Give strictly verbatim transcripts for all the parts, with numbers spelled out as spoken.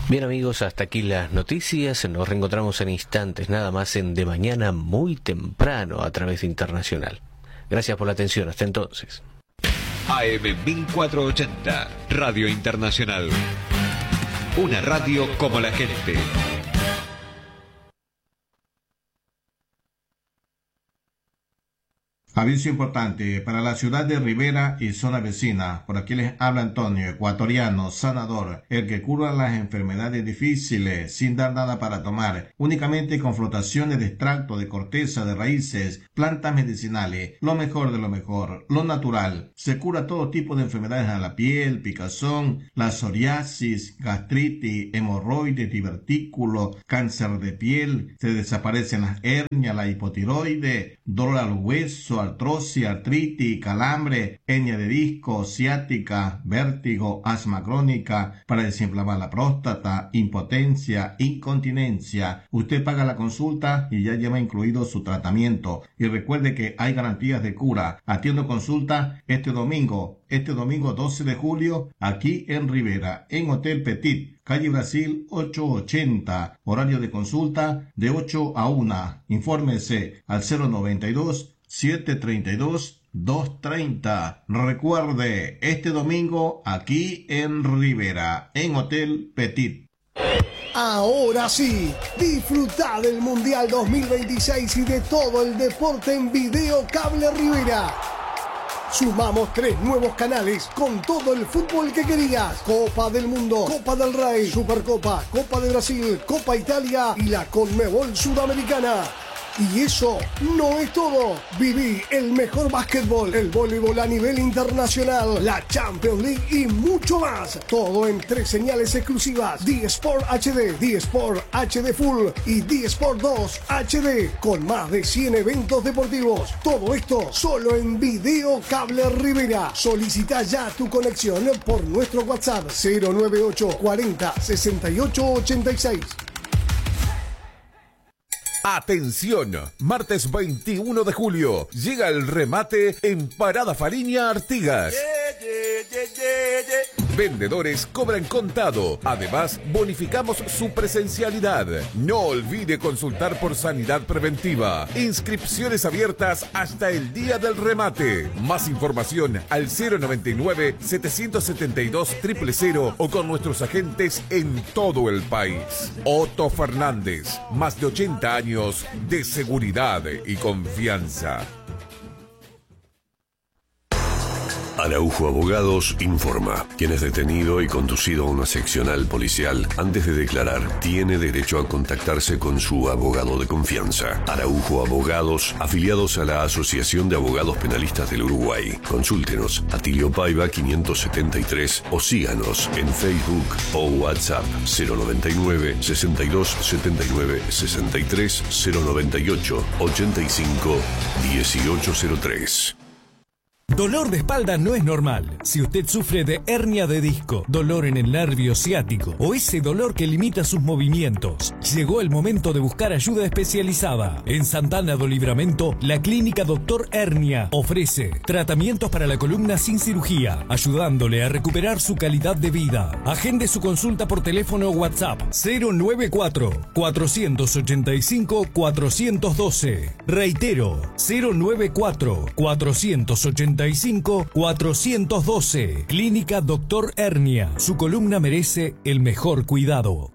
Bien amigos, hasta aquí las noticias. Nos reencontramos en instantes, nada más en De Mañana muy temprano a través de Internacional. Gracias por la atención, hasta entonces. A M mil cuatrocientos ochenta, Radio Internacional. Una radio como la gente. Aviso importante para la ciudad de Rivera y zona vecina. Por aquí les habla Antonio, ecuatoriano, sanador, el que cura las enfermedades difíciles sin dar nada para tomar, únicamente con flotaciones de extracto de corteza, de raíces, plantas medicinales, lo mejor de lo mejor, lo natural. Se cura todo tipo de enfermedades a la piel, picazón, la psoriasis, gastritis, hemorroides, divertículos, cáncer de piel, se desaparecen las hernias, la hipotiroide, dolor al hueso, artrosis, artritis, calambre, hernia de disco, ciática, vértigo, asma crónica, para desinflamar la próstata, impotencia, incontinencia. Usted paga la consulta y ya lleva incluido su tratamiento. Y recuerde que hay garantías de cura. Atiendo consulta este domingo, este domingo doce de julio, aquí en Rivera, en Hotel Petit, calle Brasil ochocientos ochenta. Horario de consulta de ocho a una. Infórmese al cero noventa y dos, siete treinta y dos, doscientos treinta. Recuerde, este domingo aquí en Rivera, en Hotel Petit. Ahora sí, disfruta del Mundial dos mil veintiséis y de todo el deporte en Video Cable Rivera. Sumamos tres nuevos canales con todo el fútbol que querías. Copa del Mundo, Copa del Rey, Supercopa, Copa de Brasil, Copa Italia y la Conmebol Sudamericana. Y eso no es todo. Viví el mejor básquetbol, el voleibol a nivel internacional, la Champions League y mucho más. Todo en tres señales exclusivas: D-Sport H D, D-Sport H D Full y D-Sport dos H D, con más de cien eventos deportivos. Todo esto solo en Video Cable Rivera. Solicita ya tu conexión por nuestro WhatsApp cero noventa y ocho, cuarenta, sesenta y ocho, ochenta y seis. Atención, martes veintiuno de julio llega el remate en Parada Fariña Artigas. Yeah, yeah, yeah, yeah, yeah. Vendedores cobran contado. Además, bonificamos su presencialidad. No olvide consultar por sanidad preventiva. Inscripciones abiertas hasta el día del remate. Más información al cero noventa y nueve, setecientos setenta y dos, cero cero cero o con nuestros agentes en todo el país. Otto Fernández, más de ochenta años de seguridad y confianza. Araujo Abogados informa. Quien es detenido y conducido a una seccional policial antes de declarar tiene derecho a contactarse con su abogado de confianza. Araujo Abogados, afiliados a la Asociación de Abogados Penalistas del Uruguay. Consúltenos a Tilio Paiva quinientos setenta y tres o síganos en Facebook o WhatsApp cero noventa y nueve, sesenta y dos, setenta y nueve, sesenta y tres, cero noventa y ocho, ochenta y cinco, dieciocho cero tres. Dolor de espalda no es normal. Si usted sufre de hernia de disco, dolor en el nervio ciático o ese dolor que limita sus movimientos, llegó el momento de buscar ayuda especializada. En Santana do Livramento, la clínica Doctor Hernia ofrece tratamientos para la columna sin cirugía, ayudándole a recuperar su calidad de vida. Agende su consulta por teléfono o WhatsApp cero noventa y cuatro, cuatrocientos ochenta y cinco, cuatrocientos doce. Reitero, cero noventa y cuatro, cuatrocientos ochenta y cinco, cuatrocientos doce. Clínica Doctor Hernia. Su columna merece el mejor cuidado.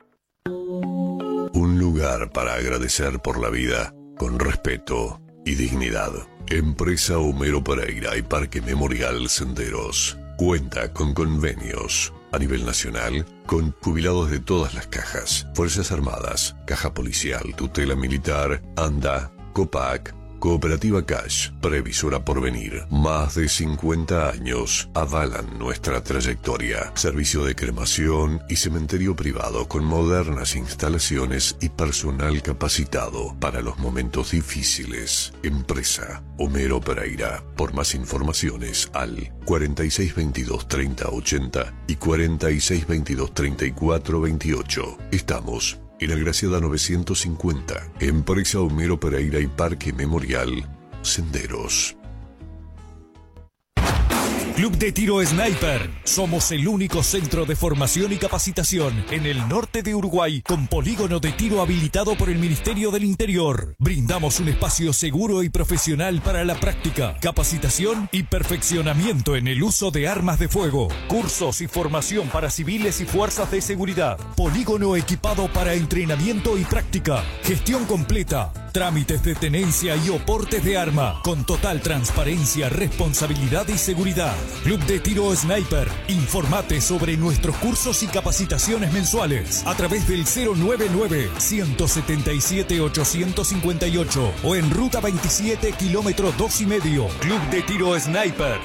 Un lugar para agradecer por la vida con respeto y dignidad. Empresa Homero Pereira y Parque Memorial Senderos. Cuenta con convenios a nivel nacional con jubilados de todas las cajas. Fuerzas Armadas, Caja Policial, Tutela Militar, ANDA, COPAC, Cooperativa Cash, Previsora Porvenir. Más de cincuenta años avalan nuestra trayectoria. Servicio de cremación y cementerio privado con modernas instalaciones y personal capacitado para los momentos difíciles. Empresa Homero Pereira. Por más informaciones al cuarenta y seis veintidós treinta ochenta y cuarenta y seis veintidós treinta y cuatro veintiocho. Estamos en Agraciada novecientos cincuenta, Empresa Homero Pereira y Parque Memorial Senderos. Club de Tiro Sniper. Somos el único centro de formación y capacitación en el norte de Uruguay con polígono de tiro habilitado por el Ministerio del Interior. Brindamos un espacio seguro y profesional para la práctica, capacitación y perfeccionamiento en el uso de armas de fuego. Cursos y formación para civiles y fuerzas de seguridad. Polígono equipado para entrenamiento y práctica. Gestión completa. Trámites de tenencia y oportes de arma. Con total transparencia, responsabilidad y seguridad. Club de Tiro Sniper. Informate sobre nuestros cursos y capacitaciones mensuales a través del cero nueve nueve, uno siete siete, ocho cinco ocho o en ruta veintisiete, kilómetro dos y medio. Club de Tiro Sniper.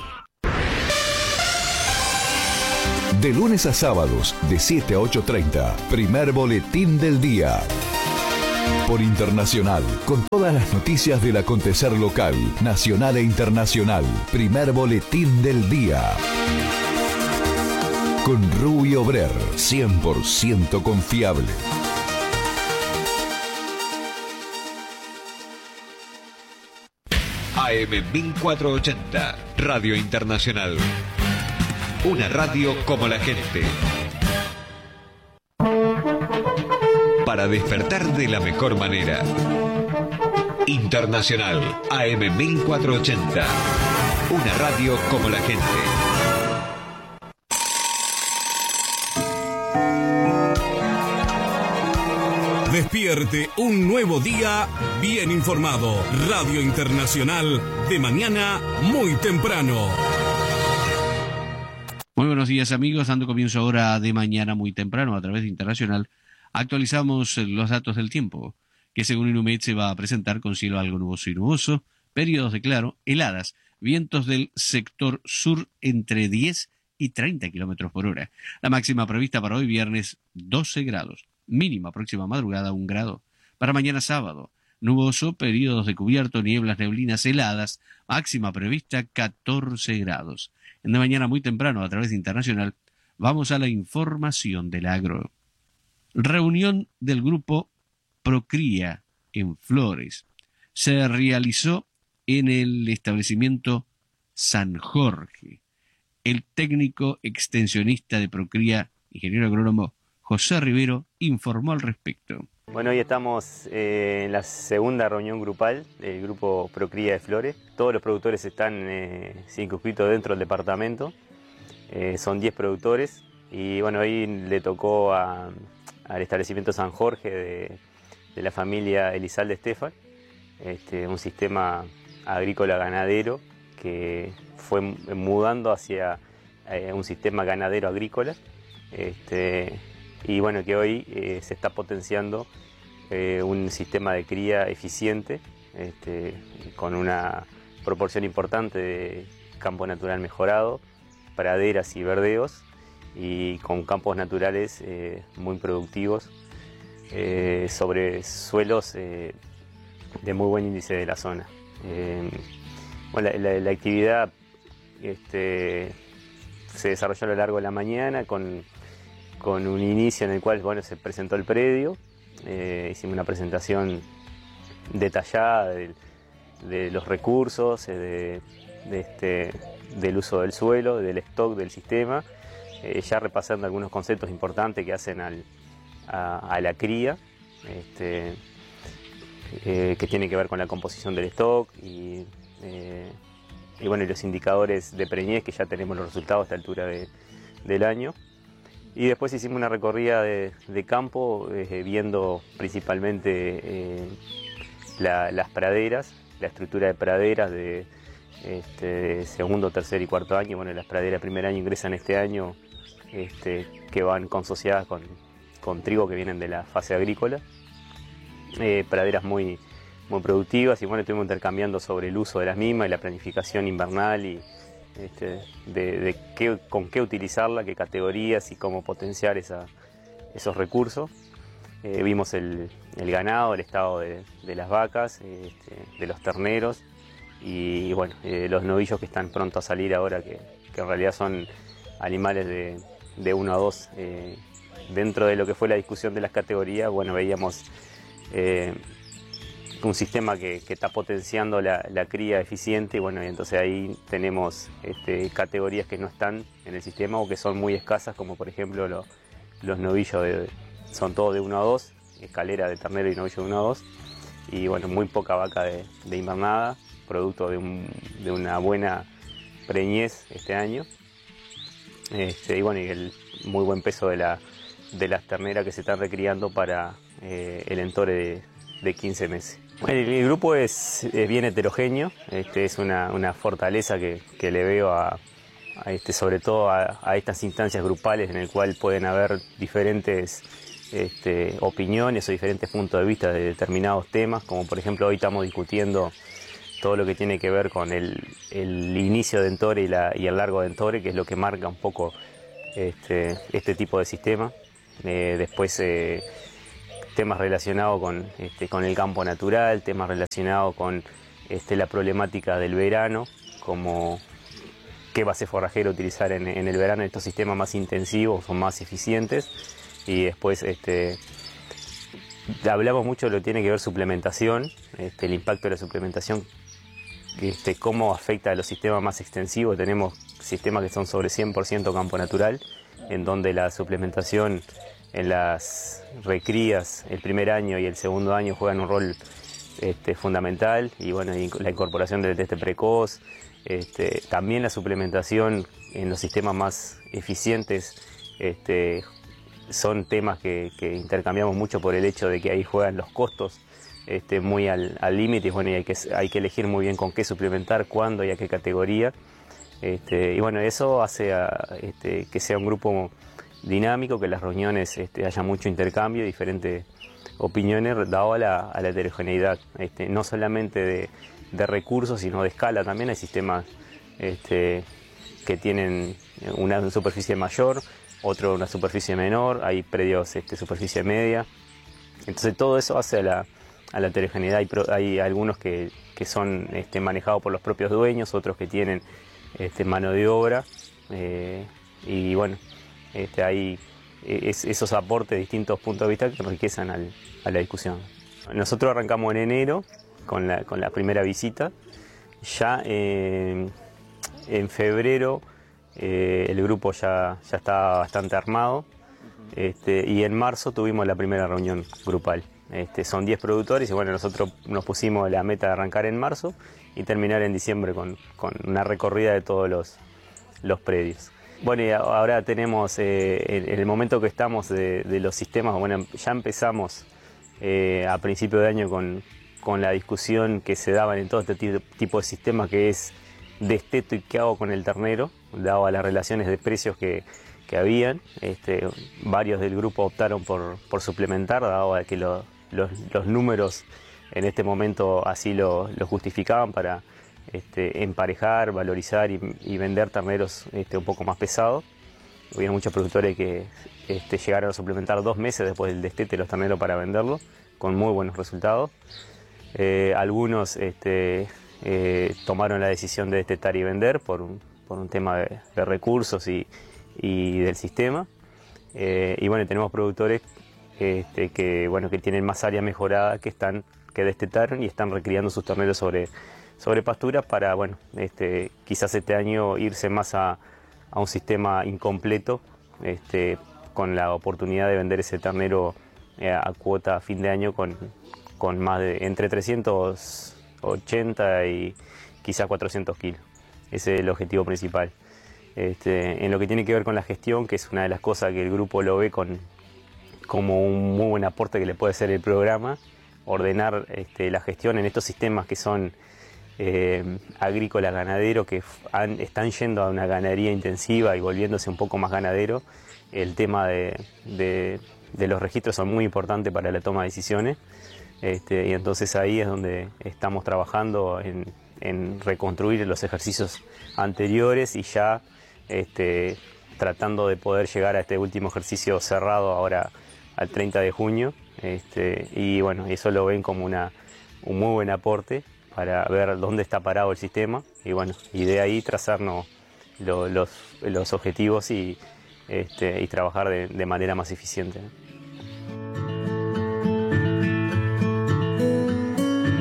De lunes a sábados, de siete a ocho treinta, primer boletín del día. Por Internacional, con todas las noticias del acontecer local, nacional e internacional. Primer boletín del día. Con Rubio Brer, cien por ciento confiable. A M mil cuatrocientos ochenta, Radio Internacional. Una radio como la gente. Para despertar de la mejor manera. Internacional, A M mil cuatrocientos ochenta. Una radio como la gente. Despierte un nuevo día bien informado. Radio Internacional, de mañana muy temprano. Muy buenos días, amigos, dando comienzo ahora de mañana muy temprano a través de Internacional. Actualizamos los datos del tiempo, que según Inumet se va a presentar con cielo algo nuboso y nuboso, periodos de claro, heladas, vientos del sector sur entre diez y treinta kilómetros por hora. La máxima prevista para hoy viernes doce grados, mínima próxima madrugada un grado. Para mañana sábado, nuboso, periodos de cubierto, nieblas, neblinas, heladas, máxima prevista catorce grados. En de mañana muy temprano a través de Internacional vamos a la información del agro. Reunión del grupo Procría en Flores. Se realizó en el establecimiento San Jorge. El técnico extensionista de Procría, ingeniero agrónomo José Rivero, informó al respecto. Bueno, hoy estamos eh, en la segunda reunión grupal del grupo Procría de Flores. Todos los productores están eh, circunscritos dentro del departamento. Eh, son diez productores y bueno, hoy le tocó a... al establecimiento San Jorge de, de la familia Elizalde Estefan, este, un sistema agrícola ganadero que fue mudando hacia eh, un sistema ganadero agrícola, este, y bueno, que hoy eh, se está potenciando eh, un sistema de cría eficiente, este, con una proporción importante de campo natural mejorado, praderas y verdeos, y con campos naturales eh, muy productivos eh, sobre suelos eh, de muy buen índice de la zona. Eh, bueno, la, la, la actividad este, se desarrolló a lo largo de la mañana con, con un inicio en el cual bueno, se presentó el predio, eh, hicimos una presentación detallada de, de los recursos, de, de este, del uso del suelo, del stock del sistema, Eh, ya repasando algunos conceptos importantes que hacen al, a, a la cría, este, eh, que tienen que ver con la composición del stock y, eh, y bueno, los indicadores de preñez, que ya tenemos los resultados a esta altura de, del año. Y después hicimos una recorrida de, de campo, eh, viendo principalmente eh, la, las praderas, la estructura de praderas de, este, de segundo, tercer y cuarto año. Bueno, las praderas de primer año ingresan este año, Este, que van consociadas con, con trigo que vienen de la fase agrícola, eh, praderas muy, muy productivas, y bueno, estuvimos intercambiando sobre el uso de las mismas y la planificación invernal y este, de, de qué, con qué utilizarla, qué categorías y cómo potenciar esa, esos recursos. Eh, vimos el, el ganado, el estado de, de las vacas, este, de los terneros y bueno, eh, los novillos que están pronto a salir ahora, que, que en realidad son animales de de uno a dos. Eh, dentro de lo que fue la discusión de las categorías, bueno, veíamos eh, un sistema que, que está potenciando la, la cría eficiente y bueno, y entonces ahí tenemos este, categorías que no están en el sistema o que son muy escasas, como por ejemplo lo, los novillos de, son todos de uno a dos, escalera de ternero y novillo de uno a dos, y bueno, muy poca vaca de, de invernada, producto de, un, de una buena preñez este año, este, y bueno, y el muy buen peso de, la, de las terneras que se están recriando para eh, el entore de, de quince meses. El, el grupo es, es bien heterogéneo, este, es una, una fortaleza que, que le veo a, a este, sobre todo a, a estas instancias grupales en el cual pueden haber diferentes este, opiniones o diferentes puntos de vista de determinados temas, como por ejemplo hoy estamos discutiendo todo lo que tiene que ver con el, el inicio de entore y, la, y el largo de entore, que es lo que marca un poco este, este tipo de sistema. Eh, después eh, temas relacionados con, este, con el campo natural, temas relacionados con este, la problemática del verano, como qué base forrajera utilizar en, en el verano en estos sistemas más intensivos o más eficientes. Y después este, hablamos mucho de lo que tiene que ver suplementación, este, el impacto de la suplementación, este, cómo afecta a los sistemas más extensivos. Tenemos sistemas que son sobre cien por ciento campo natural, en donde la suplementación en las recrías el primer año y el segundo año juegan un rol este, fundamental, y bueno, y la incorporación del teste precoz, este, también la suplementación en los sistemas más eficientes, este, son temas que, que intercambiamos mucho por el hecho de que ahí juegan los costos este, muy al límite, y bueno, y hay que, hay que elegir muy bien con qué suplementar, cuándo y a qué categoría, este, y bueno, eso hace a, este, que sea un grupo dinámico, que las reuniones este, haya mucho intercambio, diferentes opiniones, dado a la, a la heterogeneidad, este, no solamente de, de recursos, sino de escala también. Hay sistemas este, que tienen una superficie mayor, otro una superficie menor, hay predios este, superficie media, entonces todo eso hace a la, a la heterogeneidad. Hay, pro, hay algunos que, que son este, manejados por los propios dueños, otros que tienen este, mano de obra, eh, y bueno, Este, hay es, esos aportes de distintos puntos de vista que enriquecen al, a la discusión. Nosotros arrancamos en enero con la, con la primera visita. Ya eh, en febrero eh, el grupo ya, ya estaba bastante armado, este, y en marzo tuvimos la primera reunión grupal. Este, son diez productores y bueno, nosotros nos pusimos la meta de arrancar en marzo y terminar en diciembre con, con una recorrida de todos los, los predios. Bueno, y ahora tenemos, eh, en el momento que estamos de, de los sistemas, bueno, ya empezamos eh, a principio de año con, con la discusión que se daba en todo este tipo de sistemas, que es desteto y qué hago con el ternero, dado a las relaciones de precios que, que habían. Este, varios del grupo optaron por, por suplementar, dado a que lo, los, los números en este momento así lo, lo justificaban para Este, emparejar, valorizar y, y vender terneros este, un poco más pesados. Hubieron muchos productores que este, llegaron a suplementar dos meses después del destete los terneros para venderlos, con muy buenos resultados. Eh, algunos este, eh, tomaron la decisión de destetar y vender por un, por un tema de, de recursos y, y del sistema. Eh, y bueno, tenemos productores este, que, bueno, que tienen más área mejorada, que, están, que destetaron y están recriando sus terneros sobre sobre pasturas para, bueno, este, quizás este año irse más a, a un sistema incompleto, este, con la oportunidad de vender ese ternero eh, a cuota a fin de año con, con más de entre trescientos ochenta y quizás cuatrocientos kilos. Ese es el objetivo principal. Este, en lo que tiene que ver con la gestión, que es una de las cosas que el grupo lo ve con, como un muy buen aporte que le puede hacer el programa, ordenar este, la gestión en estos sistemas que son Eh, agrícola ganadero, que han, están yendo a una ganadería intensiva y volviéndose un poco más ganadero. El tema de, de, de los registros son muy importantes para la toma de decisiones, este, y entonces ahí es donde estamos trabajando en, en reconstruir los ejercicios anteriores y ya este, tratando de poder llegar a este último ejercicio cerrado ahora al treinta de junio, este, y bueno, eso lo ven como una, un muy buen aporte para ver dónde está parado el sistema y bueno, y de ahí trazarnos lo, los, los objetivos y, este, y trabajar de, de manera más eficiente.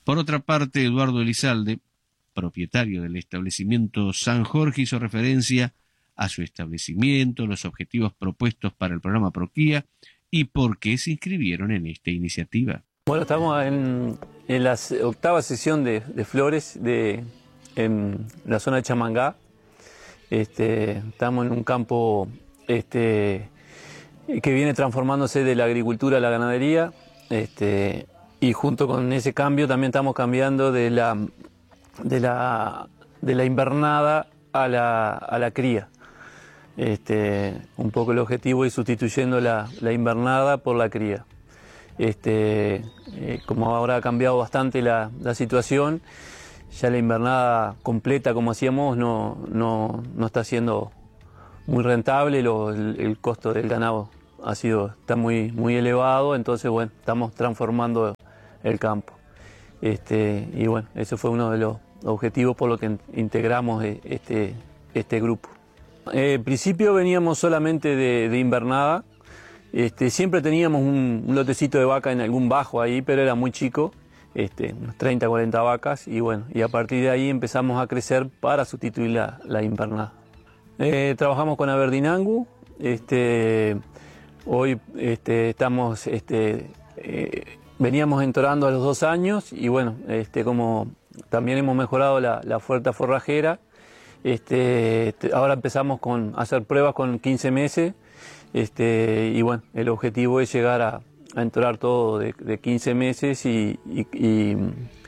Por otra parte, Eduardo Elizalde, propietario del establecimiento San Jorge, hizo referencia a su establecimiento, los objetivos propuestos para el programa Procría y por qué se inscribieron en esta iniciativa. Bueno, estamos en, en la octava sesión de, de flores de, en la zona de Chamangá. Este, estamos en un campo este, que viene transformándose de la agricultura a la ganadería, este, y junto con ese cambio también estamos cambiando de la, de la, de la invernada a la, a la cría. Este, un poco el objetivo es sustituyendo la, la invernada por la cría. Este, eh, como ahora ha cambiado bastante la, la situación, ya la invernada completa como hacíamos no, no, no está siendo muy rentable, lo, el, el costo del ganado ha sido, está muy, muy elevado, entonces bueno, estamos transformando el campo. Este, y bueno, ese fue uno de los objetivos por los que integramos este, este grupo. Eh, en principio veníamos solamente de, de invernada. Este, siempre teníamos un, un lotecito de vaca en algún bajo ahí, pero era muy chico, este, unos treinta, cuarenta vacas, y bueno, y a partir de ahí empezamos a crecer para sustituir la, la invernada. Eh, trabajamos con Aberdeen-Angus, este, hoy este, estamos, este, eh, veníamos entorando a los dos años, y bueno, este, como también hemos mejorado la, la oferta forrajera, este, ahora empezamos con, a hacer pruebas con quince meses. Este, y bueno, el objetivo es llegar a, a entorar todo de, de quince meses y, y, y,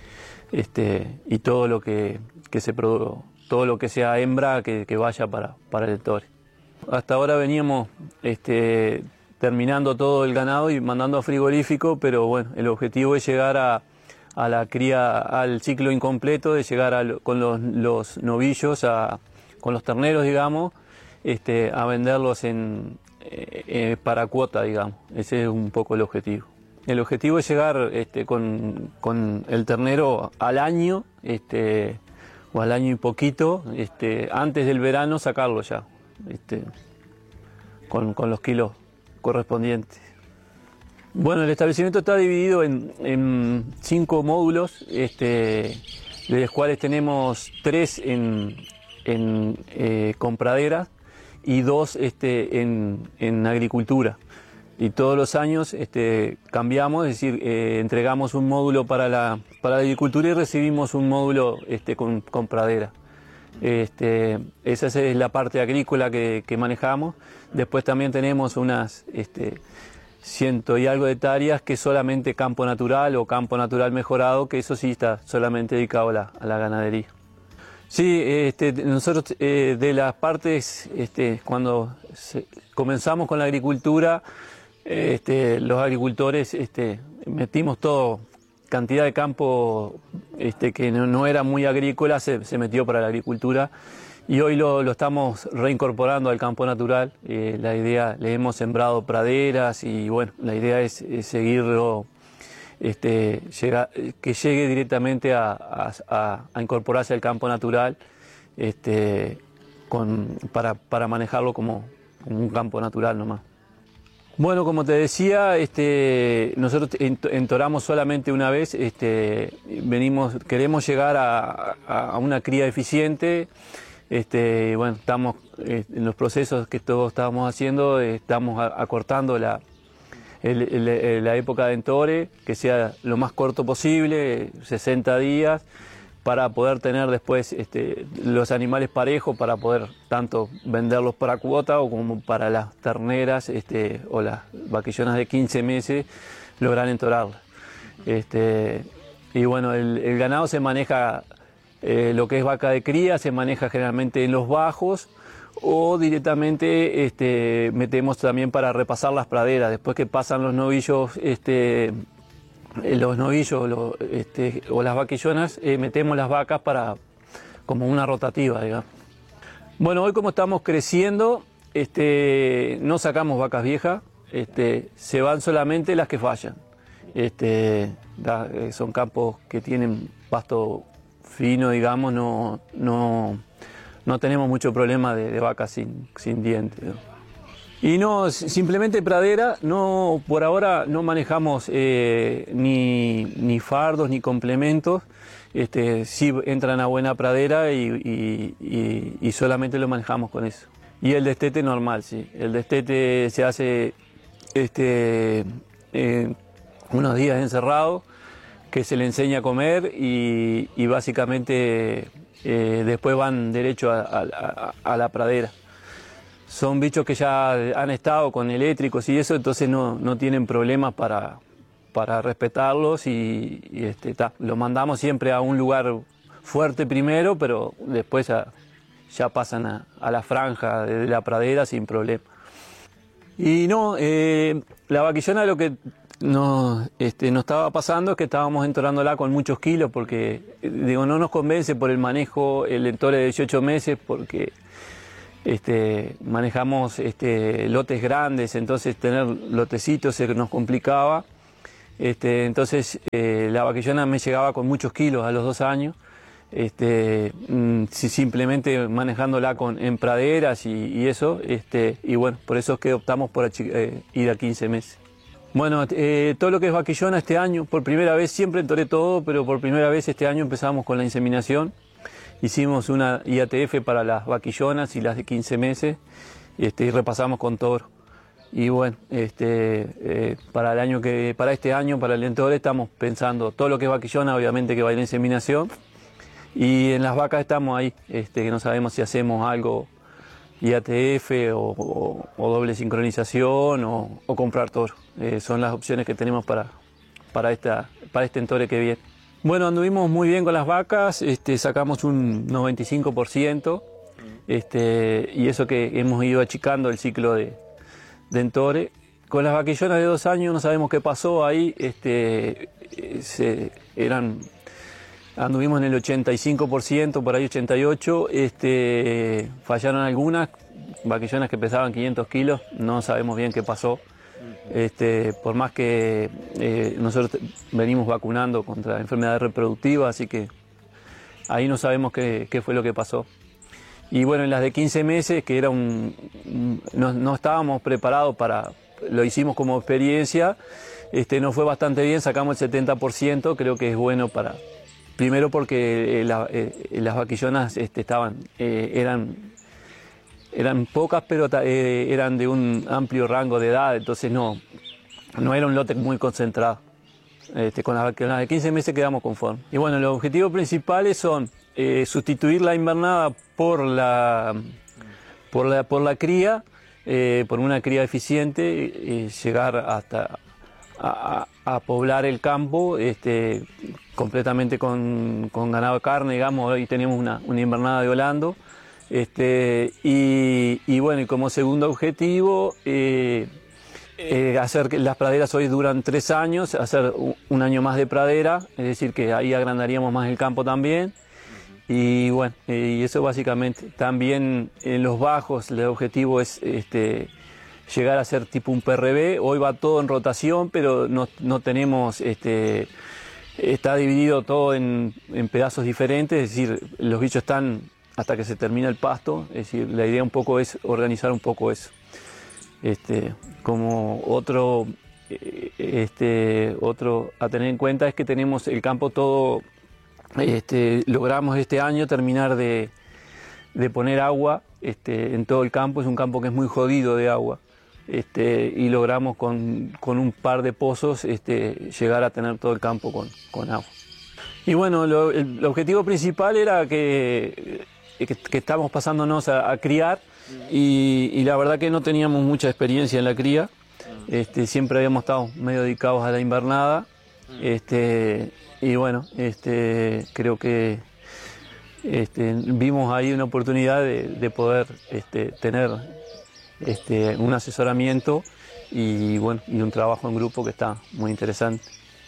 este, y todo lo que, que se produ todo lo que sea hembra que, que vaya para, para el tore. Hasta ahora veníamos este, terminando todo el ganado y mandando a frigorífico, pero bueno, el objetivo es llegar a, a la cría, al ciclo incompleto, de llegar a, con los, los novillos, a, con los terneros, digamos, este, a venderlos en Eh, para cuota, digamos. Ese es un poco el objetivo. El objetivo es llegar este, con, con el ternero al año, este, o al año y poquito, este, antes del verano sacarlo ya, este, con, con los kilos correspondientes. Bueno, el establecimiento está dividido en, en cinco módulos, este, de los cuales tenemos tres en, en eh, compraderas, y dos este, en, en agricultura. Y todos los años este, cambiamos, es decir, eh, entregamos un módulo para la, para la agricultura y recibimos un módulo este, con, con pradera. Este, esa es la parte agrícola que, que manejamos. Después también tenemos unas este, ciento y algo de hectáreas que es solamente campo natural o campo natural mejorado, que eso sí está solamente dedicado a la, a la ganadería. Sí, este, nosotros eh, de las partes, este, cuando se, comenzamos con la agricultura, este, los agricultores este, metimos todo, cantidad de campo este, que no, no era muy agrícola, se, se metió para la agricultura y hoy lo, lo estamos reincorporando al campo natural. Eh, la idea, le hemos sembrado praderas y bueno, la idea es, es seguirlo. Este, llega, que llegue directamente a, a, a incorporarse al campo natural este, con, para, para manejarlo como, como un campo natural nomás. Bueno, como te decía, este, nosotros entoramos solamente una vez, este, venimos, queremos llegar a, a, a una cría eficiente. Este, bueno, estamos eh, en los procesos que todos estábamos haciendo, eh, estamos a, acortando la El, el, la época de entore, que sea lo más corto posible, sesenta días, para poder tener después este, los animales parejos, para poder tanto venderlos para cuota o como para las terneras este, o las vaquillonas de quince meses, lograr entorarlas. Este, y bueno, el, el ganado se maneja, eh, lo que es vaca de cría, se maneja generalmente en los bajos, o directamente este, metemos también para repasar las praderas. Después que pasan los novillos, este, los novillos lo, este, o las vaquillonas, eh, metemos las vacas para como una rotativa, digamos. Bueno, hoy como estamos creciendo, este, no sacamos vacas viejas, este, se van solamente las que fallan. Este, da, son campos que tienen pasto fino, digamos, no... no No tenemos mucho problema de, de vacas sin, sin dientes, ¿no? Y no, simplemente pradera, no, por ahora no manejamos eh, ni, ni fardos ni complementos, este, sí entran a buena pradera y, y, y, y solamente lo manejamos con eso. Y el destete normal, sí, el destete se hace este, eh, unos días encerrado, que se le enseña a comer y, y básicamente eh, después van derecho a, a, a la pradera. Son bichos que ya han estado con eléctricos y eso, entonces no, no tienen problemas para, para respetarlos y, y este, ta, los mandamos siempre a un lugar fuerte primero, pero después ya, ya pasan a, a la franja de la pradera sin problema. Y no, eh, la vaquillona lo que nos, este, nos estaba pasando es que estábamos entorándola con muchos kilos porque, digo, no nos convence por el manejo el entore de dieciocho meses porque... Este, manejamos este, lotes grandes, entonces tener lotecitos se nos complicaba. Este, entonces eh, la vaquillona me llegaba con muchos kilos a los dos años, este, mm, simplemente manejándola con, en praderas y, y eso, este, y bueno, por eso es que optamos por eh, ir a quince meses. Bueno, eh, todo lo que es vaquillona este año, por primera vez, siempre entoré todo, pero por primera vez este año empezamos con la inseminación. Hicimos una I A T F para las vaquillonas y las de quince meses este, y repasamos con toro. Y bueno, este, eh, para, el año que, para este año, para el entore, estamos pensando todo lo que es vaquillona, obviamente que va a ir a inseminación. Y en las vacas estamos ahí, este, que no sabemos si hacemos algo I A T F o, o, o doble sincronización o, o comprar toro. Eh, son las opciones que tenemos para, para, esta, para este entore que viene. Bueno, anduvimos muy bien con las vacas, este, sacamos un noventa y cinco por ciento, este, y eso que hemos ido achicando el ciclo de, de entore. Con las vaquillonas de dos años no sabemos qué pasó ahí, este, se, eran, anduvimos en el ochenta y cinco por ciento, por ahí ochenta y ocho por ciento, este, fallaron algunas, vaquillonas que pesaban quinientos kilos, no sabemos bien qué pasó. Este, por más que eh, nosotros venimos vacunando contra enfermedades reproductivas, así que ahí no sabemos qué, qué fue lo que pasó. Y bueno, en las de quince meses, que era un, un no, no estábamos preparados para, lo hicimos como experiencia, este, nos fue bastante bien, sacamos el setenta por ciento, creo que es bueno para, primero porque eh, la, eh, las vaquillonas este, estaban, eh, eran Eran pocas, pero eh, eran de un amplio rango de edad, entonces no, no era un lote muy concentrado. Este, con las la de quince meses quedamos conformes. Y bueno, los objetivos principales son eh, sustituir la invernada por la, por la, por la cría, eh, por una cría eficiente, eh, llegar hasta a, a poblar el campo este, completamente con, con ganado de carne, digamos. Hoy tenemos una, una invernada de Holando. Este, y, y bueno, y como segundo objetivo, eh, eh, hacer que las praderas hoy duran tres años, hacer un, un año más de pradera, es decir, que ahí agrandaríamos más el campo también. Y bueno, eh, y eso básicamente. También en los bajos el objetivo es este, llegar a ser tipo un P R B. Hoy va todo en rotación, pero no, no tenemos... Este, está dividido todo en, en pedazos diferentes, es decir, los bichos están hasta que se termina el pasto, es decir, la idea un poco es organizar un poco eso. Este, como otro, este, otro a tener en cuenta es que tenemos el campo todo, este, logramos este año terminar de, de poner agua este, en todo el campo, es un campo que es muy jodido de agua, este, y logramos con, con un par de pozos este, llegar a tener todo el campo con, con agua. Y bueno, lo, el, el objetivo principal era que... Que, que estamos pasándonos a, a criar y, y la verdad que no teníamos mucha experiencia en la cría, este, siempre habíamos estado medio dedicados a la invernada, este, y bueno, este, creo que este, vimos ahí una oportunidad de, de poder este, tener este, un asesoramiento y, bueno, y un trabajo en grupo que está muy interesante.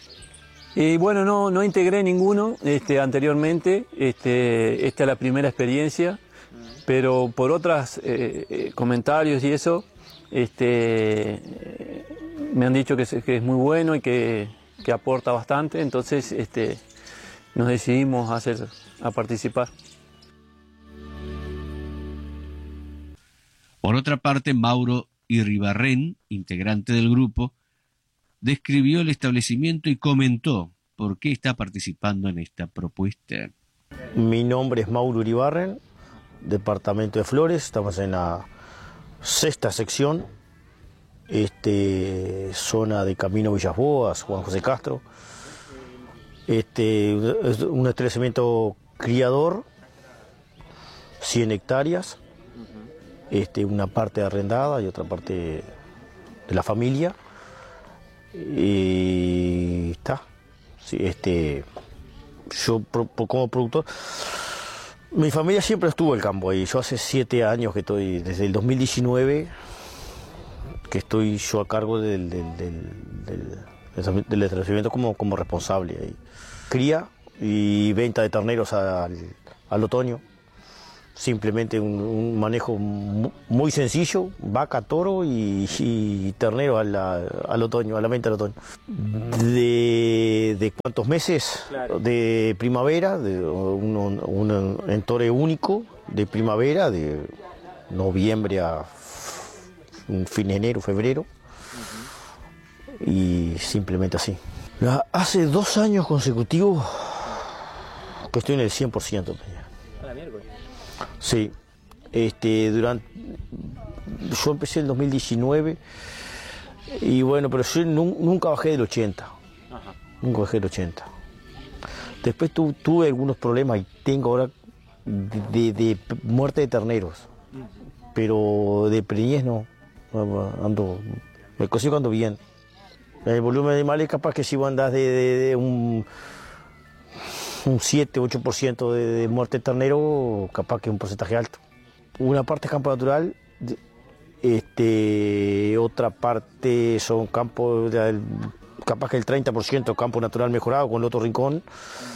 Y bueno, no, no integré ninguno este, anteriormente, este, esta es la primera experiencia, pero por otros eh, comentarios y eso, este, me han dicho que es, que es muy bueno y que, que aporta bastante, entonces este, nos decidimos a, hacer, a participar. Por otra parte, Mauro Iribarren, integrante del grupo, describió el establecimiento y comentó por qué está participando en esta propuesta. Mi nombre es Mauro Iribarren, departamento de Flores, estamos en la sexta sección, este, zona de Camino Villas Boas, Juan José Castro. Este, es un establecimiento criador, cien hectáreas, este, una parte arrendada y otra parte de la familia. Y está. Sí, este, yo pro, como productor, mi familia siempre estuvo en el campo ahí. Yo hace siete años que estoy, desde el dos mil diecinueve, que estoy yo a cargo del, del, del, del, del establecimiento como, como responsable ahí. Cría y venta de terneros al, al otoño. Simplemente un, un manejo muy sencillo, vaca, toro y, y ternero al, al otoño, a la venta al otoño. ¿De, de cuántos meses? Claro. De primavera, de un, un entore único de primavera, de noviembre a fin de enero, febrero, uh-huh. Y simplemente así. Hace dos años consecutivos que estoy en el cien por ciento. A la miércoles. Sí, este, durante, yo empecé en el dos mil diecinueve y bueno, pero yo nu, nunca bajé del ochenta, Ajá. nunca bajé del ochenta. Después tu, tuve algunos problemas y tengo ahora de, de, de muerte de terneros, uh-huh. Pero de preñez no, ando, me consigo ando bien. El volumen de animales capaz que si vos andás de, de, de un... un siete u ocho por ciento de, de muerte de ternero, capaz que es un porcentaje alto. Una parte es campo natural, este, otra parte son campos, capaz que el treinta por ciento campo natural mejorado con el otro rincón,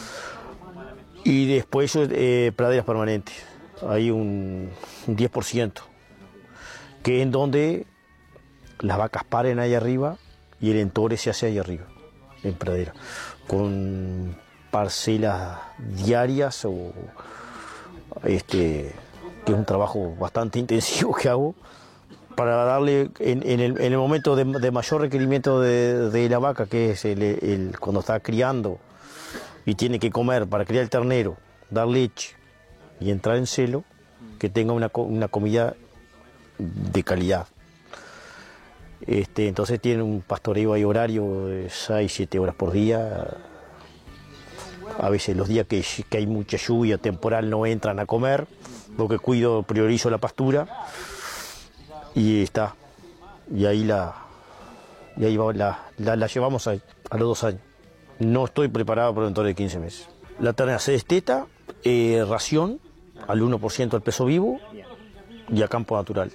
y después eh, praderas permanentes. Hay un, un diez por ciento, que es en donde las vacas paren ahí arriba y el entore se hace ahí arriba, en pradera, con parcelas diarias, o este, que es un trabajo bastante intensivo que hago para darle en, en, el, en el momento de, de mayor requerimiento de, de la vaca, que es el, el, cuando está criando y tiene que comer para criar el ternero, dar leche y entrar en celo, que tenga una, una comida de calidad. Este, entonces tiene un pastoreo ahí horario de seis, siete horas por día. A veces los días que, que hay mucha lluvia temporal no entran a comer, lo que cuido, priorizo la pastura y está. Y ahí la, y ahí va, la, la, la llevamos a, a los dos años. No estoy preparado por dentro de quince meses. La ternera se desteta, eh, ración al uno por ciento del peso vivo y a campo natural.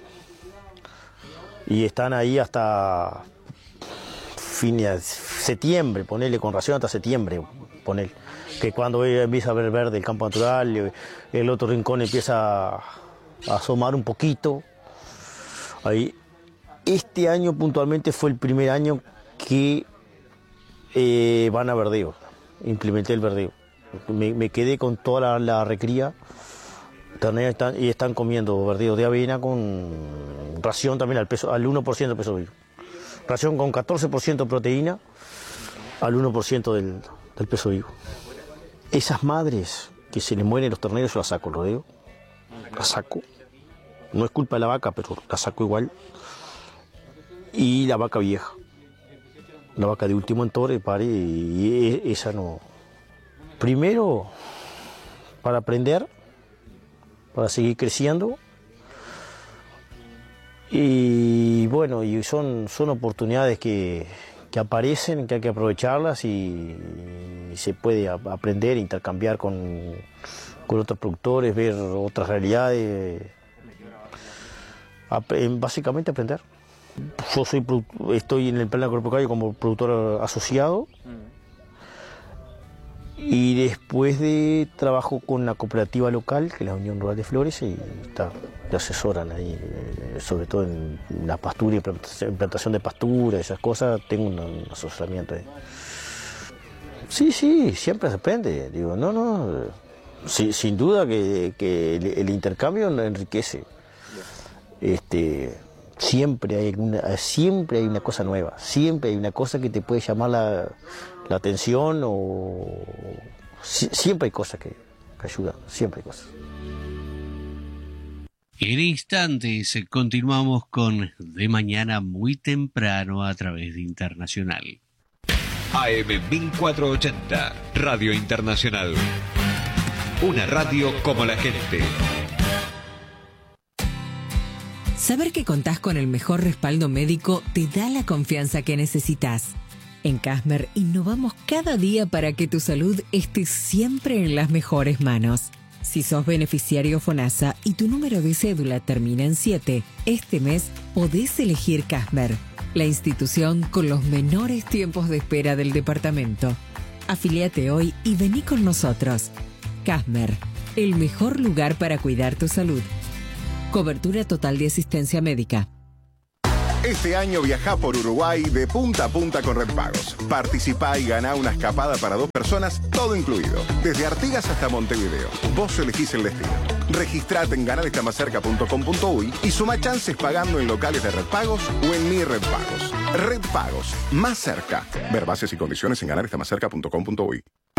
Y están ahí hasta fin de septiembre, ponele con ración hasta septiembre, ponele. Que cuando empieza a ver verde el campo natural, el otro rincón empieza a asomar un poquito. Ahí. Este año puntualmente fue el primer año que eh, van a verdeo, implementé el verdeo. Me, me quedé con toda la, la recría. Están, y están comiendo verdeo de avena con ración también al, peso, al uno por ciento del peso vivo. Ración con catorce por ciento de proteína al uno por ciento del, del peso vivo. Esas madres que se les mueren los terneros, yo las saco, lo digo. Las saco. No es culpa de la vaca, pero la saco igual. Y la vaca vieja. La vaca de último entore, pare, y esa no. Primero, para aprender, para seguir creciendo, y bueno, y son, son oportunidades que, que aparecen, que hay que aprovecharlas y, y se puede a, aprender, intercambiar con, con otros productores, ver otras realidades, ap básicamente aprender. Yo soy, estoy en el plan agropecuario como productor asociado. Y después de trabajo con la cooperativa local, que es la Unión Rural de Flores, y está, te asesoran ahí, sobre todo en la pastura y implantación de pastura, esas cosas, tengo un, un asesoramiento ahí. Sí, sí, siempre se aprende, digo, no, no, sí, sin duda que, que el, el intercambio enriquece. Este, siempre hay una, siempre hay una cosa nueva, siempre hay una cosa que te puede llamar la, la atención o si, siempre hay cosas que, que ayudan, siempre hay cosas. En instantes continuamos con De Mañana Muy Temprano a través de Internacional. A M mil cuatrocientos ochenta, Radio Internacional. Una radio como la gente. Saber que contás con el mejor respaldo médico te da la confianza que necesitas. En Casmer innovamos cada día para que tu salud esté siempre en las mejores manos. Si sos beneficiario FONASA y tu número de cédula termina en siete, este mes podés elegir Casmer, la institución con los menores tiempos de espera del departamento. Afiliate hoy y vení con nosotros. Casmer, el mejor lugar para cuidar tu salud. Cobertura total de asistencia médica. Este año viajá por Uruguay de punta a punta con Redpagos. Participá y ganá una escapada para dos personas, todo incluido. Desde Artigas hasta Montevideo. Vos elegís el destino. Registrate en ganar está más cerca punto com punto uy y suma chances pagando en locales de Redpagos o en Mi Redpagos. Redpagos, más cerca. Ver bases y condiciones en ganar está más cerca punto com punto uy.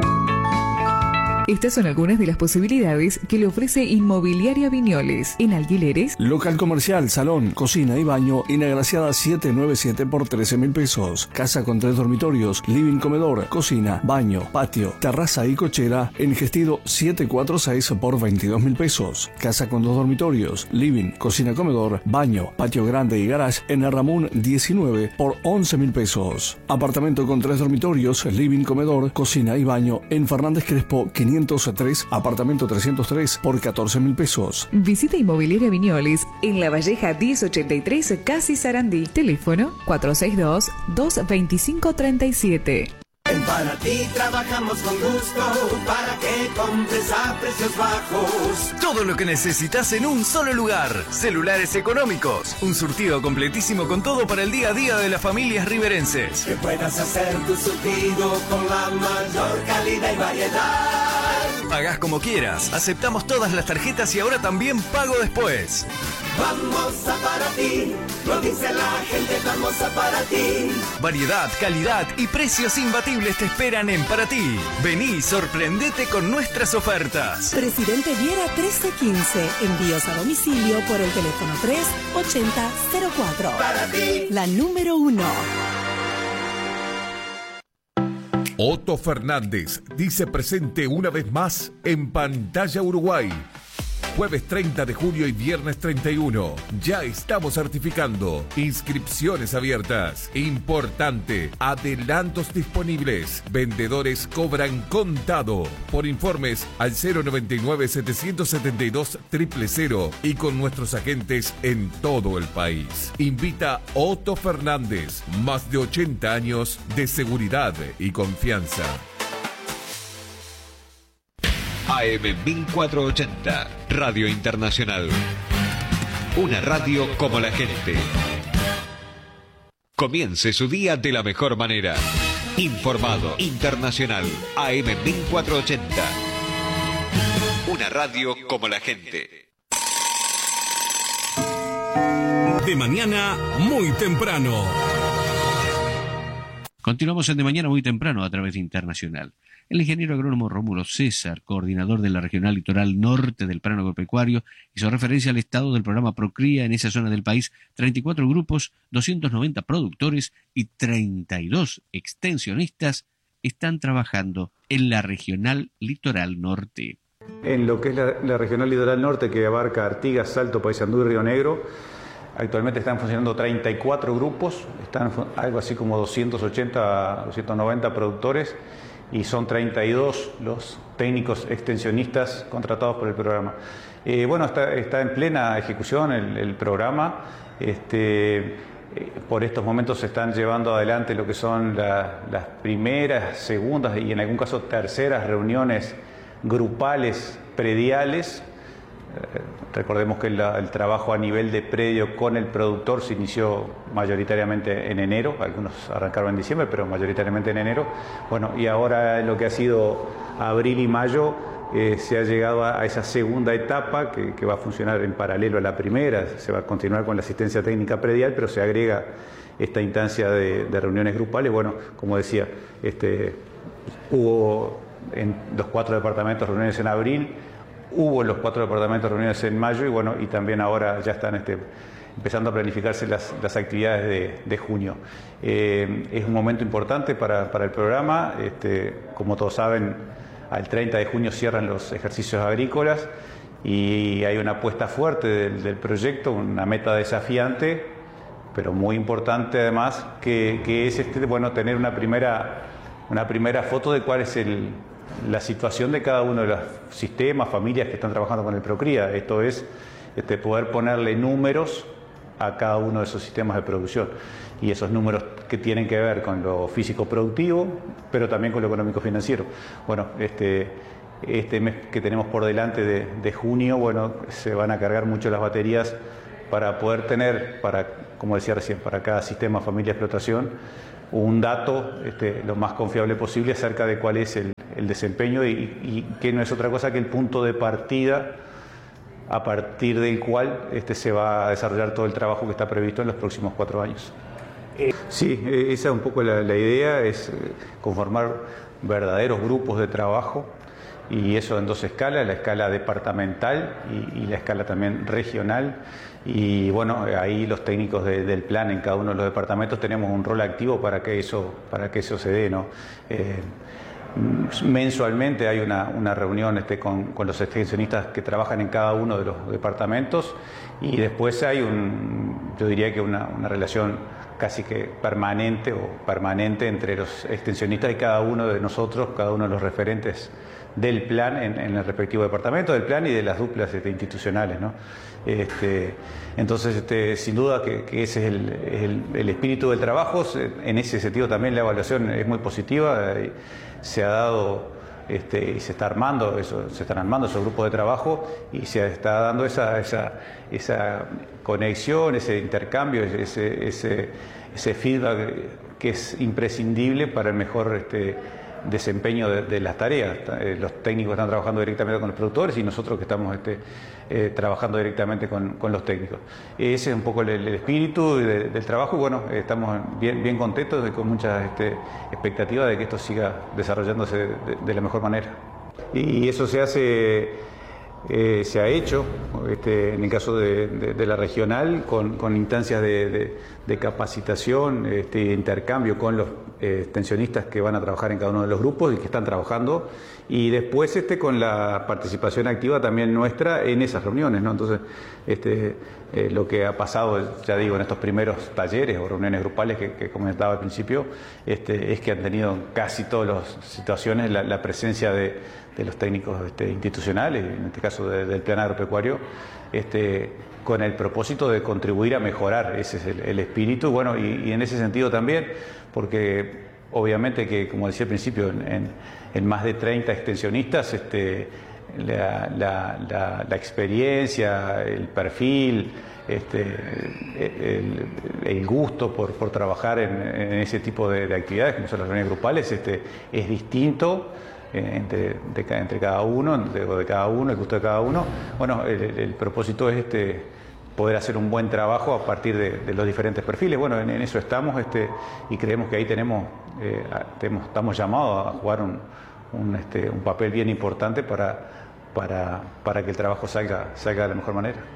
Estas son algunas de las posibilidades que le ofrece Inmobiliaria Viñoles. En alquileres, local comercial, salón, cocina y baño en Agraciada setecientos noventa y siete por trece mil pesos. Casa con tres dormitorios, living, comedor, cocina, baño, patio, terraza y cochera en Gestido setecientos cuarenta y seis por veintidós mil pesos. Casa con dos dormitorios, living, cocina, comedor, baño, patio grande y garage en Ramón diecinueve por once mil pesos. Apartamento con tres dormitorios, living, comedor, cocina y baño en Fernández Crespo quinientos tres, apartamento trescientos tres por catorce mil pesos. Visita Inmobiliaria Viñoles en La Valleja diez ochenta y tres, Casi Sarandí. Teléfono cuatro seis dos, dos dos cinco, tres siete. En Panatí trabajamos con gusto para que compres a precios bajos. Todo lo que necesitas en un solo lugar. Celulares económicos. Un surtido completísimo con todo para el día a día de las familias riverenses. Que puedas hacer tu surtido con la mayor calidad y variedad. Pagás como quieras. Aceptamos todas las tarjetas y ahora también pago después. Vamos a Panatí. Lo dice la gente, vamos a Panatí. Variedad, calidad y precios imbatibles te esperan en Paraty. Vení y sorprendete con nuestras ofertas. Presidente Viera trece quince. Envíos a domicilio por el teléfono tres ochenta cero cuatro. Paraty. La número uno. Otto Fernández dice presente una vez más en Pantalla Uruguay. Jueves treinta de julio y viernes treinta y uno. Ya estamos certificando. Inscripciones abiertas. Importante. Adelantos disponibles. Vendedores cobran contado. Por informes al cero noventa y nueve, setecientos setenta y dos, cero cero cero y con nuestros agentes en todo el país. Invita Otto Fernández. Más de ochenta años de seguridad y confianza. A M mil cuatrocientos ochenta, Radio Internacional. Una radio como la gente. Comience su día de la mejor manera. Informado, internacional. A M mil cuatrocientos ochenta. Una radio como la gente. De mañana, muy temprano. Continuamos en De Mañana Muy Temprano a través de Internacional. El ingeniero agrónomo Rómulo César, coordinador de la Regional Litoral Norte del Plano Agropecuario, hizo referencia al estado del programa Procría en esa zona del país. treinta y cuatro grupos, doscientos noventa productores y treinta y dos extensionistas están trabajando en la Regional Litoral Norte. En lo que es la, la Regional Litoral Norte, que abarca Artigas, Salto, Paysandú y Río Negro, actualmente están funcionando treinta y cuatro grupos, están algo así como doscientos ochenta, doscientos noventa productores y son treinta y dos los técnicos extensionistas contratados por el programa. Eh, bueno, está, está en plena ejecución el, el programa. Este, eh, por estos momentos se están llevando adelante lo que son la, las primeras, segundas y en algún caso terceras reuniones grupales prediales. Recordemos que la, el trabajo a nivel de predio con el productor se inició mayoritariamente en enero, algunos arrancaron en diciembre, pero mayoritariamente en enero. Bueno, y ahora lo que ha sido abril y mayo eh, se ha llegado a, a esa segunda etapa que, que va a funcionar en paralelo a la primera. Se va a continuar con la asistencia técnica predial, pero se agrega esta instancia de, de reuniones grupales. Bueno, como decía, este, hubo en los cuatro departamentos reuniones en abril, hubo en los cuatro departamentos reuniones en mayo y bueno, y también ahora ya están este, empezando a planificarse las, las actividades de, de junio. Eh, es un momento importante para, para el programa. Este, como todos saben, al treinta de junio cierran los ejercicios agrícolas y hay una apuesta fuerte del, del proyecto, una meta desafiante, pero muy importante además, que, que es este, bueno, tener una primera, una primera foto de cuál es el, la situación de cada uno de los sistemas, familias que están trabajando con el Procría. Esto es este, poder ponerle números a cada uno de esos sistemas de producción y esos números que tienen que ver con lo físico-productivo, pero también con lo económico-financiero. Bueno, este, este mes que tenemos por delante de, de junio, bueno, se van a cargar mucho las baterías para poder tener, para, como decía recién, para cada sistema, familia, explotación, un dato este, lo más confiable posible acerca de cuál es el, el desempeño y, y que no es otra cosa que el punto de partida a partir del cual este, se va a desarrollar todo el trabajo que está previsto en los próximos cuatro años. Sí, esa es un poco la, la idea, es conformar verdaderos grupos de trabajo y eso en dos escalas, la escala departamental y, y la escala también regional. Y bueno, ahí los técnicos de, del plan en cada uno de los departamentos tenemos un rol activo para que eso, para que eso se dé, ¿no? Eh, mensualmente hay una, una reunión este, con, con los extensionistas que trabajan en cada uno de los departamentos y después hay un, yo diría que una, una relación casi que permanente o permanente entre los extensionistas y cada uno de nosotros, cada uno de los referentes del plan en, en el respectivo departamento, del plan y de las duplas este, institucionales, ¿no? Este, entonces, este, sin duda que, que ese es el, el, el espíritu del trabajo. En ese sentido también la evaluación es muy positiva. Se ha dado este, y se está armando eso, se están armando esos grupos de trabajo y se está dando esa, esa, esa conexión, ese intercambio, ese, ese, ese feedback que es imprescindible para el mejor este, desempeño de, de las tareas. Los técnicos están trabajando directamente con los productores y nosotros que estamos este, eh, trabajando directamente con, con los técnicos. Ese es un poco el, el espíritu de, del trabajo y bueno, estamos bien, bien contentos y con mucha este, expectativa de que esto siga desarrollándose de, de la mejor manera. Y eso se hace, eh, se ha hecho este, en el caso de, de, de la regional con, con instancias de, de, de capacitación, este, intercambio con los eh, extensionistas que van a trabajar en cada uno de los grupos y que están trabajando y después este, con la participación activa también nuestra en esas reuniones, ¿no? Entonces, este, eh, lo que ha pasado, ya digo, en estos primeros talleres o reuniones grupales que, que comentaba al principio, este, es que han tenido en casi todas las situaciones la, la presencia de, de los técnicos este, institucionales, en este caso de, del plan agropecuario, este, con el propósito de contribuir a mejorar. Ese es el, el espíritu, bueno, y, y en ese sentido también, porque obviamente que, como decía al principio, en, en, en más de treinta extensionistas, este, la, la, la, la experiencia, el perfil, este, el, el gusto por, por trabajar en, en ese tipo de, de actividades, como son las reuniones grupales, este, es distinto entre, de, entre cada uno, de, de cada uno, el gusto de cada uno. Bueno, el, el propósito es este, poder hacer un buen trabajo a partir de, de los diferentes perfiles. Bueno, en, en eso estamos este, y creemos que ahí tenemos, eh, tenemos estamos llamados a jugar un, un, este, un papel bien importante para, para, para que el trabajo salga, salga de la mejor manera.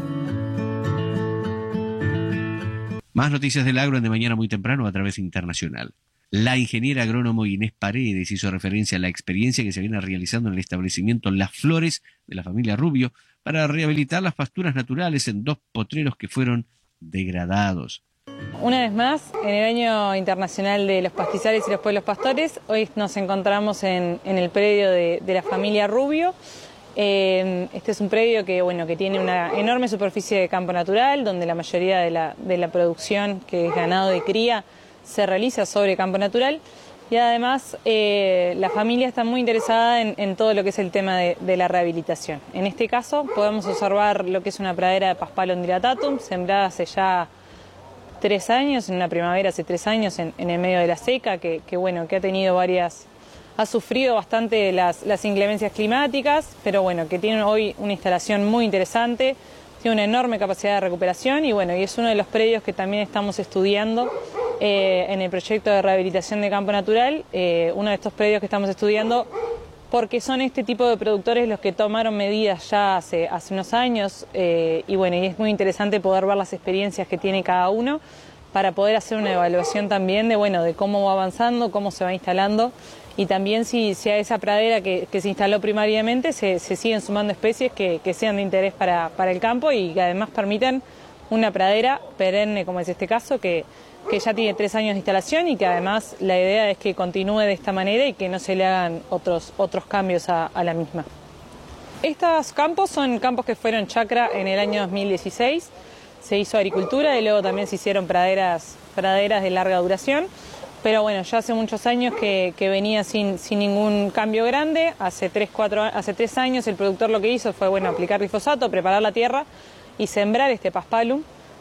Más noticias del agro en De Mañana Muy Temprano a través internacional. La ingeniera agrónomo Inés Paredes hizo referencia a la experiencia que se viene realizando en el establecimiento Las Flores de la familia Rubio para rehabilitar las pasturas naturales en dos potreros que fueron degradados. Una vez más, en el Año Internacional de los Pastizales y los Pueblos Pastores, hoy nos encontramos en, en el predio de, de la familia Rubio. Eh, este es un predio que, bueno, que tiene una enorme superficie de campo natural, donde la mayoría de la, de la producción, que es ganado de cría, se realiza sobre campo natural y además eh, la familia está muy interesada en, en todo lo que es el tema de, de la rehabilitación. En este caso podemos observar lo que es una pradera de Paspalum dilatatum, sembrada hace ya tres años, en una primavera hace tres años en, en el medio de la seca, que, que, bueno, que ha tenido varias, ha sufrido bastante las, las inclemencias climáticas, pero bueno, que tiene hoy una instalación muy interesante, tiene una enorme capacidad de recuperación y bueno, y es uno de los predios que también estamos estudiando eh, en el proyecto de rehabilitación de campo natural, eh, uno de estos predios que estamos estudiando porque son este tipo de productores los que tomaron medidas ya hace, hace unos años eh, y bueno, y es muy interesante poder ver las experiencias que tiene cada uno para poder hacer una evaluación también de, bueno, de cómo va avanzando, cómo se va instalando y también si, si a esa pradera que, que se instaló primariamente se, se siguen sumando especies que, que sean de interés para, para el campo y que además permitan una pradera perenne, como es este caso, que, que ya tiene tres años de instalación y que además la idea es que continúe de esta manera y que no se le hagan otros, otros cambios a, a la misma. Estos campos son campos que fueron chacra en el año dos mil dieciséis, se hizo agricultura y luego también se hicieron praderas, praderas de larga duración, pero bueno, ya hace muchos años que, que venía sin, sin ningún cambio grande, hace tres, cuatro, hace tres años el productor lo que hizo fue bueno, aplicar glifosato, preparar la tierra y sembrar este paspalum.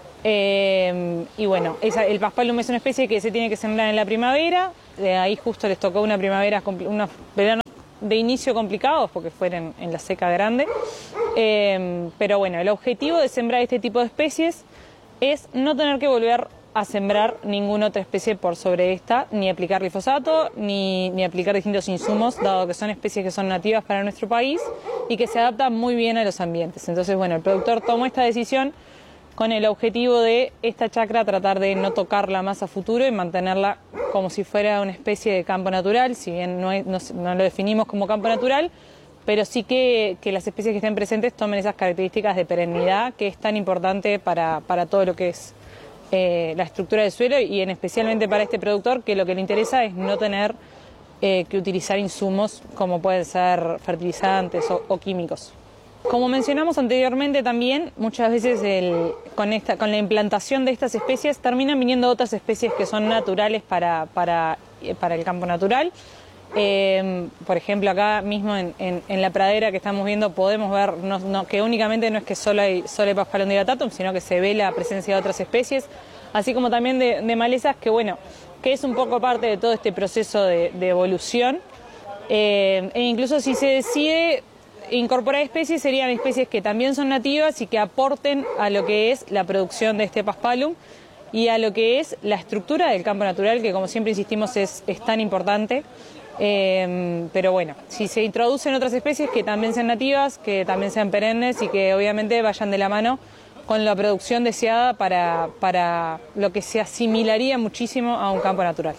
Eh, y bueno, esa, el paspalum es una especie que se tiene que sembrar en la primavera, de ahí justo les tocó una primavera, unos veranos de inicio complicados porque fueron en la seca grande, eh, pero bueno, el objetivo de sembrar este tipo de especies es no tener que volver a sembrar ninguna otra especie por sobre esta, ni aplicar glifosato, ni, ni aplicar distintos insumos, dado que son especies que son nativas para nuestro país y que se adaptan muy bien a los ambientes. Entonces, bueno, el productor tomó esta decisión con el objetivo de esta chacra tratar de no tocarla más a futuro y mantenerla como si fuera una especie de campo natural, si bien no, es, no, no lo definimos como campo natural, pero sí que, que las especies que estén presentes tomen esas características de perennidad que es tan importante para, para todo lo que es eh, la estructura del suelo y en especialmente para este productor que lo que le interesa es no tener eh, que utilizar insumos como pueden ser fertilizantes o, o químicos. Como mencionamos anteriormente también, muchas veces el, con, esta, con la implantación de estas especies terminan viniendo otras especies que son naturales para, para, para el campo natural. Eh, por ejemplo, acá mismo en, en, en la pradera que estamos viendo podemos ver no, no, que únicamente no es que solo hay, solo hay Paspalum dilatatum, sino que se ve la presencia de otras especies, así como también de, de malezas que, bueno, que es un poco parte de todo este proceso de, de evolución. Eh, e incluso si se decide incorporar especies, serían especies que también son nativas y que aporten a lo que es la producción de este Paspalum y a lo que es la estructura del campo natural, que como siempre insistimos es, es tan importante. Eh, pero bueno, si se introducen otras especies que también sean nativas, que también sean perennes y que obviamente vayan de la mano con la producción deseada para, para lo que se asimilaría muchísimo a un campo natural.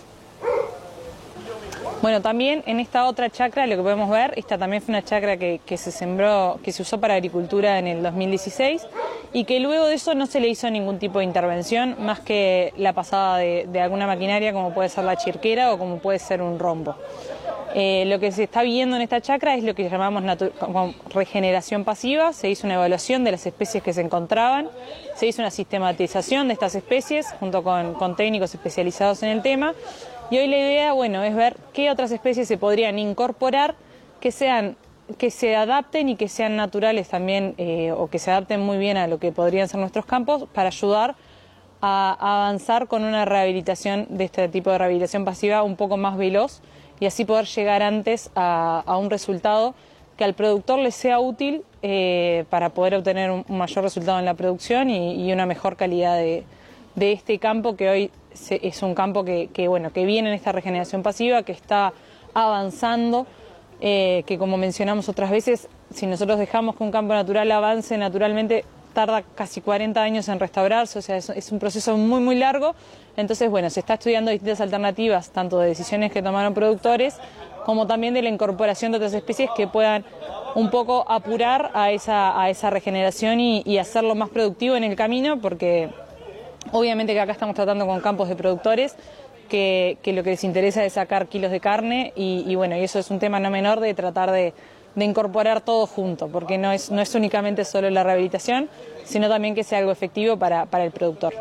Bueno, también en esta otra chacra lo que podemos ver, esta también fue una chacra que, que se sembró, que se usó para agricultura en el dos mil dieciséis y que luego de eso no se le hizo ningún tipo de intervención más que la pasada de, de alguna maquinaria como puede ser la chirquera o como puede ser un rombo. Eh, lo que se está viendo en esta chacra es lo que llamamos como regeneración pasiva, se hizo una evaluación de las especies que se encontraban, se hizo una sistematización de estas especies junto con, con técnicos especializados en el tema. Y hoy la idea, bueno, es ver qué otras especies se podrían incorporar que sean, que se adapten y que sean naturales también eh, o que se adapten muy bien a lo que podrían ser nuestros campos para ayudar a, a avanzar con una rehabilitación de este tipo de rehabilitación pasiva un poco más veloz y así poder llegar antes a, a un resultado que al productor le sea útil eh, para poder obtener un, un mayor resultado en la producción y, y una mejor calidad de, de este campo que hoy es un campo que, que, bueno, que viene en esta regeneración pasiva, que está avanzando, eh, que como mencionamos otras veces, si nosotros dejamos que un campo natural avance naturalmente, tarda casi cuarenta años en restaurarse, o sea, es, es un proceso muy, muy largo. Entonces, bueno, se está estudiando distintas alternativas, tanto de decisiones que tomaron productores, como también de la incorporación de otras especies que puedan un poco apurar a esa, a esa regeneración y, y hacerlo más productivo en el camino, porque obviamente que acá estamos tratando con campos de productores que, que lo que les interesa es sacar kilos de carne y, y bueno, y eso es un tema no menor de tratar de, de incorporar todo junto, porque no es, no es únicamente solo la rehabilitación, sino también que sea algo efectivo para, para el productor.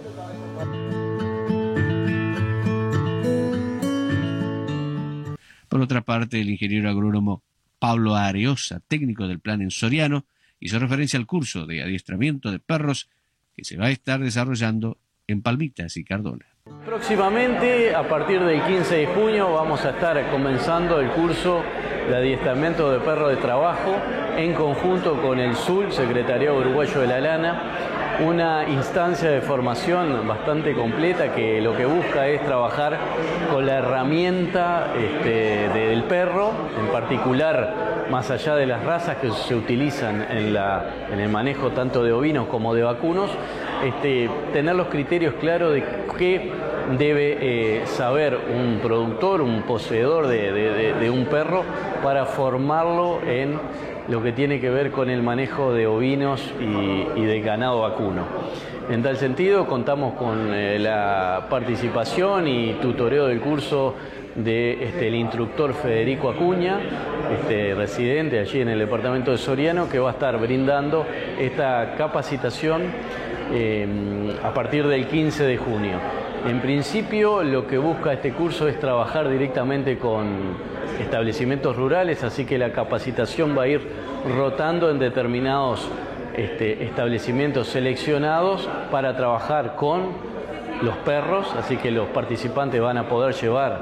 Por otra parte, el ingeniero agrónomo Pablo Areosa, técnico del plan en Soriano, hizo referencia al curso de adiestramiento de perros que se va a estar desarrollando en Palmitas y Cardona. Próximamente, a partir del quince de junio, vamos a estar comenzando el curso de adiestramiento de perro de trabajo en conjunto con el S U L, Secretariado Uruguayo de la Lana, una instancia de formación bastante completa que lo que busca es trabajar con la herramienta este, del perro, en particular más allá de las razas que se utilizan en, la, en el manejo tanto de ovinos como de vacunos, este, tener los criterios claros de qué debe eh, saber un productor, un poseedor de, de, de, de un perro para formarlo en lo que tiene que ver con el manejo de ovinos y, y de ganado vacuno. En tal sentido, contamos con eh, la participación y tutoreo del curso de este, el instructor Federico Acuña, este, residente allí en el departamento de Soriano, que va a estar brindando esta capacitación eh, a partir del quince de junio. En principio, lo que busca este curso es trabajar directamente con establecimientos rurales, así que la capacitación va a ir rotando en determinados este, establecimientos seleccionados para trabajar con los perros, así que los participantes van a poder llevar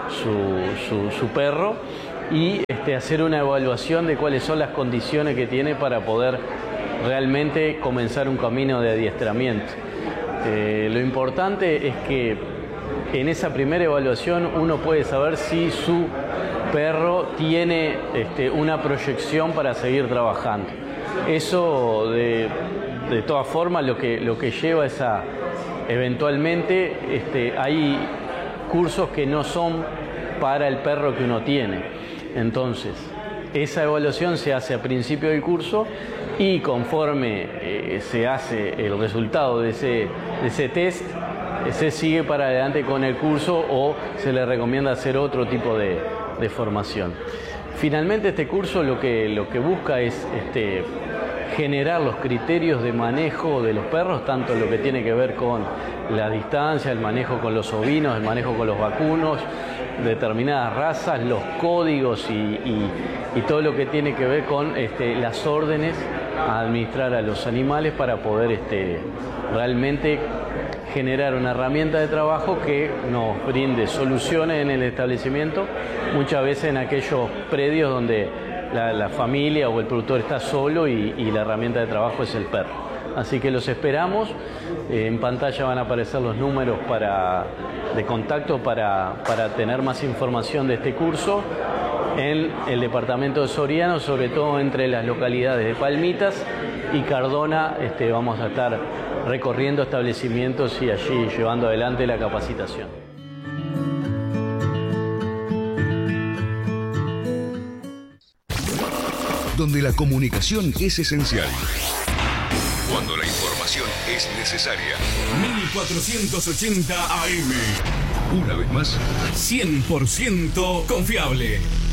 su, su, su perro y este, hacer una evaluación de cuáles son las condiciones que tiene para poder realmente comenzar un camino de adiestramiento. Eh, lo importante es que en esa primera evaluación uno puede saber si su perro tiene este, una proyección para seguir trabajando. Eso de, de todas formas lo que, lo que lleva es a eventualmente este, hay cursos que no son para el perro que uno tiene. Entonces, esa evaluación se hace a principio del curso y conforme eh, se hace el resultado de ese, de ese test, eh, se sigue para adelante con el curso o se le recomienda hacer otro tipo de, de formación. Finalmente, este curso lo que, lo que busca es este, generar los criterios de manejo de los perros, tanto lo que tiene que ver con la distancia, el manejo con los ovinos, el manejo con los vacunos, determinadas razas, los códigos y, y, y todo lo que tiene que ver con este, las órdenes a administrar a los animales para poder este, realmente generar una herramienta de trabajo que nos brinde soluciones en el establecimiento, muchas veces en aquellos predios donde la, la familia o el productor está solo y, y la herramienta de trabajo es el perro. Así que los esperamos. Eh, en pantalla van a aparecer los números para, de contacto para, para tener más información de este curso en el departamento de Soriano, sobre todo entre las localidades de Palmitas y Cardona. Este, vamos a estar recorriendo establecimientos y allí llevando adelante la capacitación. Donde la comunicación es esencial. Cuando la información es necesaria. mil cuatrocientos ochenta A M. Una vez más, cien por ciento confiable.